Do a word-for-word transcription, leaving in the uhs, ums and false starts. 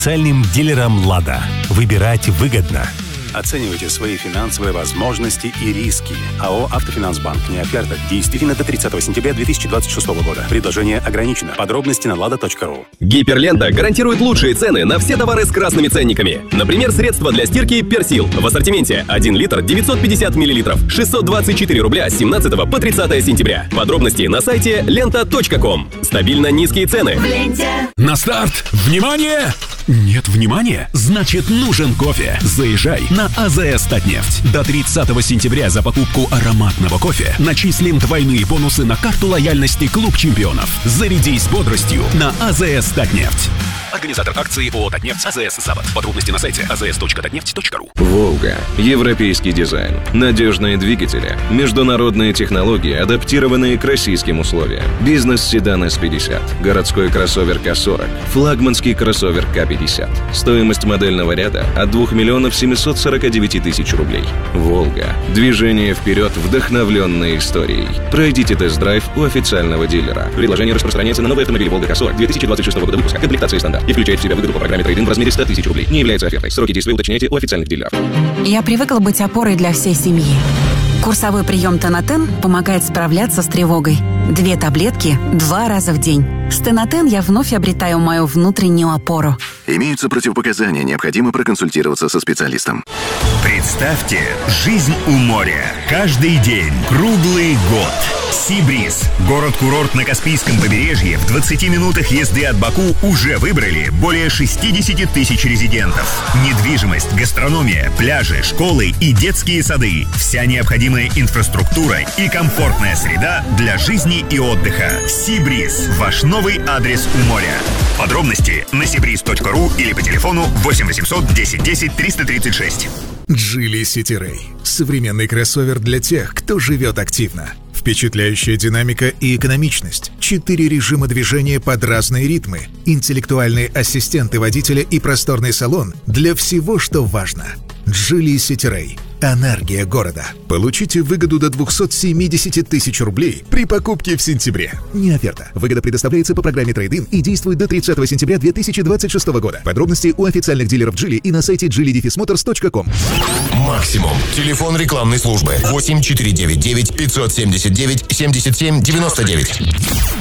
Официальным дилером «Лада». Выбирать выгодно. Оценивайте свои финансовые возможности и риски. АО «Автофинансбанк». Не оферта. Действительно до тридцатого сентября две тысячи двадцать шестого года. Предложение ограничено. Подробности на лада точка ру. Гиперлента гарантирует лучшие цены на все товары с красными ценниками. Например, средства для стирки «Персил». В ассортименте один литр девятьсот пятьдесят миллилитров. шестьсот двадцать четыре рубля с семнадцатого по тридцатое сентября. Подробности на сайте лента точка ком. Стабильно низкие цены. В ленте. На старт! Внимание! Нет внимания? Значит, нужен кофе. Заезжай на АЗС «Татнефть». До тридцатого сентября за покупку ароматного кофе начислим двойные бонусы на карту лояльности «Клуб чемпионов». Зарядись бодростью на АЗС «Татнефть». Организатор акции ООО «Татнефть» АЗС «Запад». Подробности на сайте а зэ эс точка татнефть точка ру. «Волга». Европейский дизайн. Надежные двигатели. Международные технологии, адаптированные к российским условиям. Бизнес-седан эс пятьдесят. Городской кроссовер ка сорок. Флагманский кроссовер ка пятьдесят. Стоимость модельного ряда от двух миллионов семисот сорока девяти тысяч рублей. «Волга». Движение вперед, вдохновленное историей. Пройдите тест-драйв у официального дилера. Предложение распространяется на новые автомобили «Волга» ка сорок две тысячи двадцать шестого года выпуска. Комплектация стандарт. И включает в себя выгоду по программе трейд-ин в размере ста тысяч рублей. Не является офертой. Сроки действия уточняйте у официальных дилеров. Я привыкла быть опорой для всей семьи. Курсовой прием Тонатен помогает справляться с тревогой. Две таблетки два раза в день. С Тонатен я вновь обретаю мою внутреннюю опору. Имеются противопоказания, необходимо проконсультироваться со специалистом. Представьте, жизнь у моря. Каждый день, круглый год. Сибриз. Город-курорт на Каспийском побережье в двадцати минутах езды от Баку уже выбрали более шестидесяти тысяч резидентов. Недвижимость, гастрономия, пляжи, школы и детские сады. Вся необходимая инфраструктура и комфортная среда для жизни и отдыха. Сибриз. Ваш новый адрес у моря. Подробности на сибриз точка ру или по телефону восемь восемьсот десять десять триста тридцать шесть. Geely City Ray. Современный кроссовер для тех, кто живет активно. Впечатляющая динамика и экономичность. Четыре режима движения под разные ритмы. Интеллектуальные ассистенты водителя и просторный салон для всего, что важно. Geely City Ray. Энергия города. Получите выгоду до двухсот семидесяти тысяч рублей при покупке в сентябре. Не оферта. Выгода предоставляется по программе трейд-ин и действует до тридцатого сентября две тысячи двадцать шестого года. Подробности у официальных дилеров Geely и на сайте джили моторс точка ком. Максимум. Телефон рекламной службы восемь четыре девять девять пятьсот семьдесят девять семьдесят семь девяносто девять.